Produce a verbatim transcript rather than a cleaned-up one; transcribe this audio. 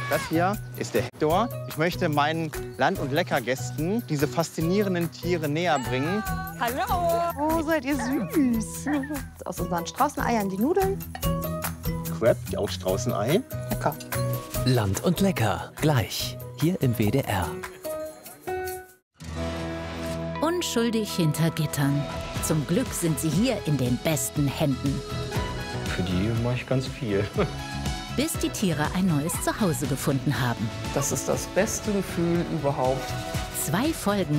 Das hier ist der Hector. Ich möchte meinen Land- und Leckergästen diese faszinierenden Tiere näher bringen. Hallo! Oh, seid ihr süß. Aus unseren Straußeneiern die Nudeln. Crab, auch Straußenei. Lecker. Land und Lecker, gleich, hier im W D R. Unschuldig hinter Gittern. Zum Glück sind sie hier in den besten Händen. Für die mache ich ganz viel. Bis die Tiere ein neues Zuhause gefunden haben. Das ist das beste Gefühl überhaupt. Zwei Folgen